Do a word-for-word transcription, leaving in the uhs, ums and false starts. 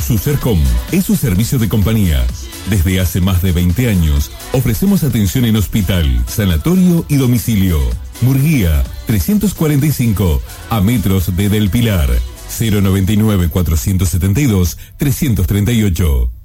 Susercom es su servicio de compañía. Desde hace más de veinte años ofrecemos atención en hospital, sanatorio y domicilio. Murguía trescientos cuarenta y cinco, a metros de Del Pilar. cero noventa y nueve, cuatrocientos setenta y dos, trescientos treinta y ocho.